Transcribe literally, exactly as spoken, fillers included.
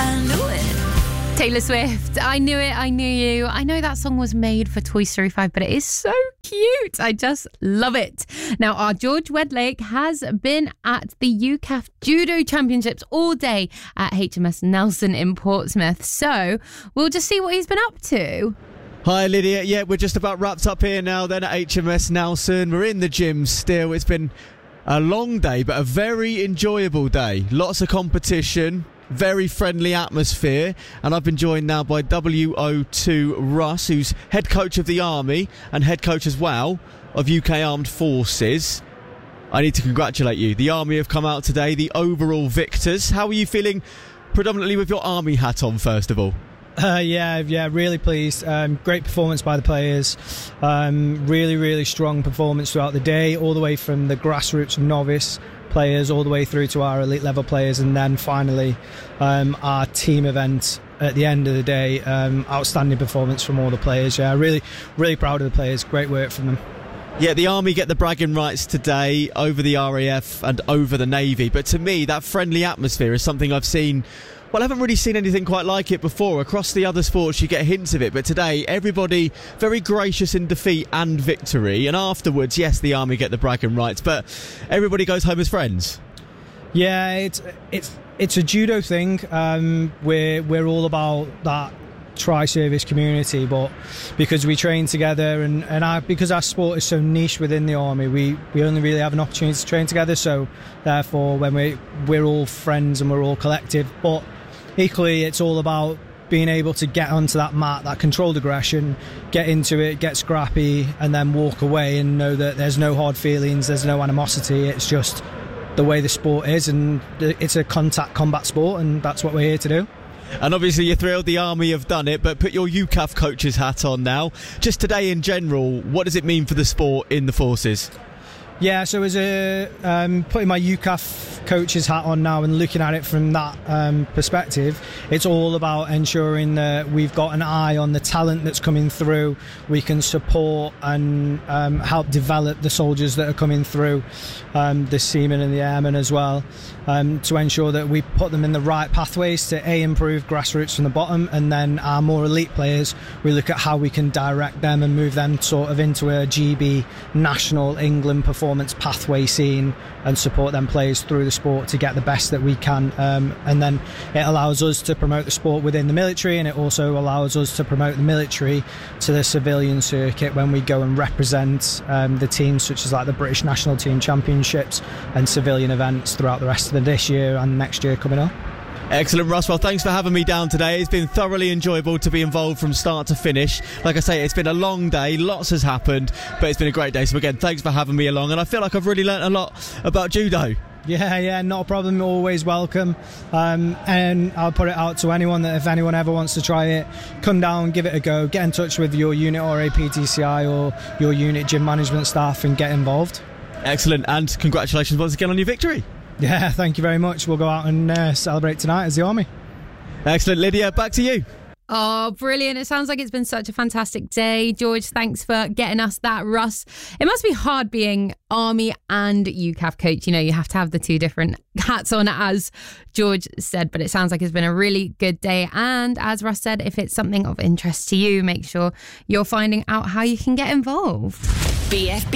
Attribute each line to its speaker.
Speaker 1: I knew it.
Speaker 2: Taylor Swift, I Knew It, I Knew You. I know that song was made for Toy Story five, but it is so cute. I just love it. Now, our George Wedlake has been at the U C A F Judo Championships all day at H M S Nelson in Portsmouth. So we'll just see what he's been up to.
Speaker 3: Hi Lydia, yeah, we're just about wrapped up here now then at H M S Nelson. We're in the gym still. It's been a long day, but a very enjoyable day. Lots of competition, very friendly atmosphere, and I've been joined now by W O two Russ, who's head coach of the Army and head coach as well of U K Armed Forces. I need to congratulate you. The Army have come out today, the overall victors. How are you feeling predominantly with your Army hat on, first of all?
Speaker 4: Uh, yeah, yeah, really pleased. Um, great performance by the players. Um, really, really strong performance throughout the day, all the way from the grassroots novice players all the way through to our elite level players, and then finally um, our team event at the end of the day. Um, outstanding performance from all the players. Yeah, really, really proud of the players. Great work from them.
Speaker 3: Yeah, the Army get the bragging rights today over the R A F and over the Navy, but to me that friendly atmosphere is something I've seen. Well, I haven't really seen anything quite like it before. Across the other sports you get hints of it, but today everybody very gracious in defeat and victory, and afterwards, yes, the Army get the bragging rights, but everybody goes home as friends.
Speaker 4: Yeah, it's it's it's a judo thing. Um, we're we're all about that tri-service community, but because we train together and, and our, because our sport is so niche within the Army, we, we only really have an opportunity to train together, so therefore when we, we're all friends and we're all collective, but equally it's all about being able to get onto that mat, that controlled aggression, get into it, get scrappy, and then walk away and know that there's no hard feelings, there's no animosity. It's just the way the sport is, and it's a contact combat sport, and that's what we're here to do.
Speaker 3: And obviously you're thrilled the Army have done it, but put your U C A F coach's hat on now. Just today in general, what does it mean for the sport in the forces?
Speaker 4: Yeah, so as a um, putting my U C A F coach's hat on now and looking at it from that um, perspective, it's all about ensuring that we've got an eye on the talent that's coming through. We can support and um, help develop the soldiers that are coming through, um, the seamen and the airmen as well, um, to ensure that we put them in the right pathways to A, improve grassroots from the bottom, and then our more elite players, we look at how we can direct them and move them sort of into a G B national England performance pathway scene and support them players through the sport to get the best that we can, um, and then it allows us to promote the sport within the military, and it also allows us to promote the military to the civilian circuit when we go and represent um, the teams such as like the British National Team Championships and civilian events throughout the rest of this year and next year coming up.
Speaker 3: Excellent, Russ. Well, thanks for having me down today. It's been thoroughly enjoyable to be involved from start to finish. Like I say, it's been a long day, lots has happened, but it's been a great day. So again, thanks for having me along, and I feel like I've really learnt a lot about judo.
Speaker 4: Yeah, yeah, not a problem. Always welcome. Um, and I'll put it out to anyone that if anyone ever wants to try it, come down, give it a go, get in touch with your unit or A P T C I or your unit gym management staff and get involved.
Speaker 3: Excellent, and congratulations once again on your victory.
Speaker 4: Yeah, thank you very much. We'll go out and uh, celebrate tonight as the Army.
Speaker 3: Excellent, Lydia, back to you.
Speaker 2: Oh, brilliant. It sounds like it's been such a fantastic day. George, thanks for getting us that. Russ, it must be hard being Army and U C A F coach. You know, you have to have the two different hats on, as George said, but it sounds like it's been a really good day. And as Russ said, if it's something of interest to you, make sure you're finding out how you can get involved.
Speaker 1: B F B